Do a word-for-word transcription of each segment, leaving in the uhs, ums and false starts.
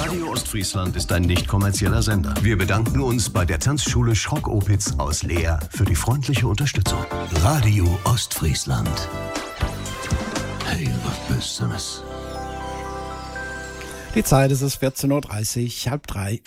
Radio Ostfriesland ist ein nicht kommerzieller Sender. Wir bedanken uns bei der Tanzschule Schrock-Opitz aus Leer für die freundliche Unterstützung. Radio Ostfriesland. Hey, was bist du das? Die Zeit ist es vierzehn Uhr dreißig, halb drei.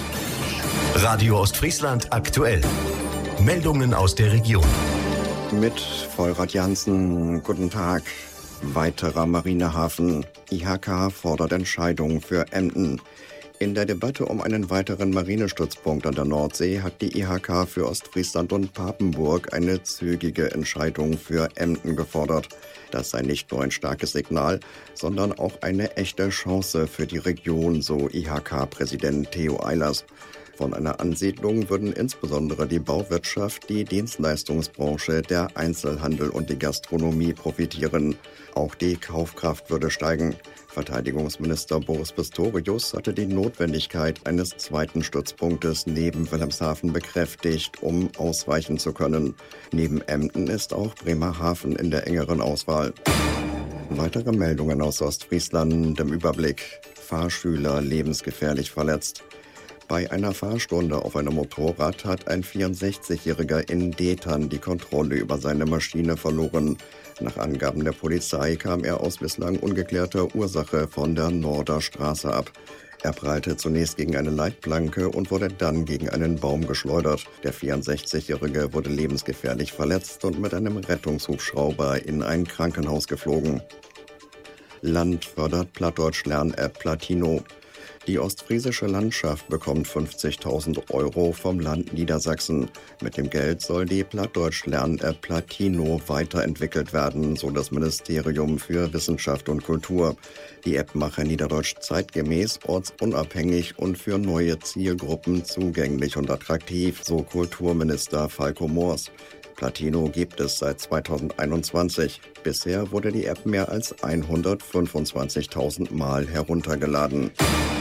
Radio Ostfriesland aktuell. Meldungen aus der Region. Mit Vollrad Jansen, guten Tag. Weiterer Marinehafen. I H K fordert Entscheidung für Emden. In der Debatte um einen weiteren Marinestützpunkt an der Nordsee hat die I H K für Ostfriesland und Papenburg eine zügige Entscheidung für Emden gefordert. Das sei nicht nur ein starkes Signal, sondern auch eine echte Chance für die Region, so I H K-Präsident Theo Eilers. Von einer Ansiedlung würden insbesondere die Bauwirtschaft, die Dienstleistungsbranche, der Einzelhandel und die Gastronomie profitieren. Auch die Kaufkraft würde steigen. Verteidigungsminister Boris Pistorius hatte die Notwendigkeit eines zweiten Stützpunktes neben Wilhelmshaven bekräftigt, um ausweichen zu können. Neben Emden ist auch Bremerhaven in der engeren Auswahl. Weitere Meldungen aus Ostfriesland im Überblick. Fahrschüler lebensgefährlich verletzt. Bei einer Fahrstunde auf einem Motorrad hat ein vierundsechzigjähriger in Detern die Kontrolle über seine Maschine verloren. Nach Angaben der Polizei kam er aus bislang ungeklärter Ursache von der Norderstraße ab. Er prallte zunächst gegen eine Leitplanke und wurde dann gegen einen Baum geschleudert. Der vierundsechzigjährige wurde lebensgefährlich verletzt und mit einem Rettungshubschrauber in ein Krankenhaus geflogen. Land fördert Plattdeutsch-Lern-App Platino. Die ostfriesische Landschaft bekommt fünfzigtausend Euro vom Land Niedersachsen. Mit dem Geld soll die Plattdeutsch-Lern-App Platino weiterentwickelt werden, so das Ministerium für Wissenschaft und Kultur. Die App mache Niederdeutsch zeitgemäß, ortsunabhängig und für neue Zielgruppen zugänglich und attraktiv, so Kulturminister Falco Moors. Platino gibt es seit zweitausendeinundzwanzig. Bisher wurde die App mehr als hundertfünfundzwanzigtausend Mal heruntergeladen.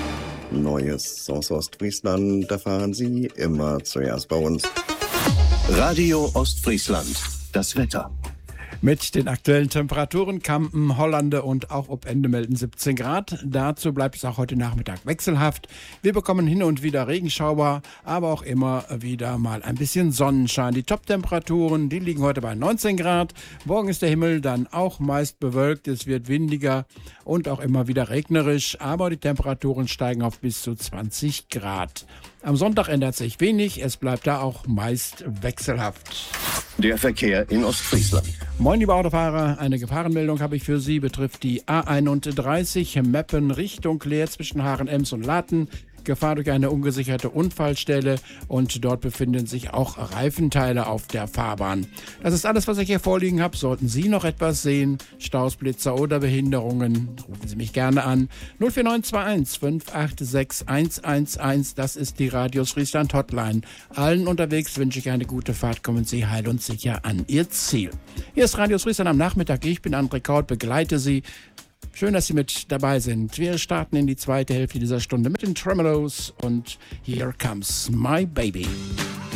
Neues aus Ostfriesland erfahren Sie immer zuerst bei uns. Radio Ostfriesland. Das Wetter. Mit den aktuellen Temperaturen Kampen, Hollande und auch Obende melden siebzehn Grad. Dazu bleibt es auch heute Nachmittag wechselhaft. Wir bekommen hin und wieder Regenschauer, aber auch immer wieder mal ein bisschen Sonnenschein. Die Top-Temperaturen, die liegen heute bei neunzehn Grad. Morgen ist der Himmel dann auch meist bewölkt. Es wird windiger und auch immer wieder regnerisch, aber die Temperaturen steigen auf bis zu zwanzig Grad. Am Sonntag ändert sich wenig, es bleibt da auch meist wechselhaft. Der Verkehr in Ostfriesland. Moin, liebe Autofahrer, eine Gefahrenmeldung habe ich für Sie, betrifft die A einunddreißig Meppen Richtung Leer zwischen Haaren, Ems und Laten. Gefahr durch eine ungesicherte Unfallstelle und dort befinden sich auch Reifenteile auf der Fahrbahn. Das ist alles, was ich hier vorliegen habe. Sollten Sie noch etwas sehen, Staus, Blitzer oder Behinderungen, rufen Sie mich gerne an. null vier neun zwei eins fünf acht sechs eins eins eins, das ist die Radio Ostfriesland Hotline. Allen unterwegs wünsche ich eine gute Fahrt, kommen Sie heil und sicher an Ihr Ziel. Hier ist Radio Ostfriesland am Nachmittag, ich bin André Kaut, begleite Sie. Schön, dass Sie mit dabei sind. Wir starten in die zweite Hälfte dieser Stunde mit den Tremolos und Here Comes My Baby.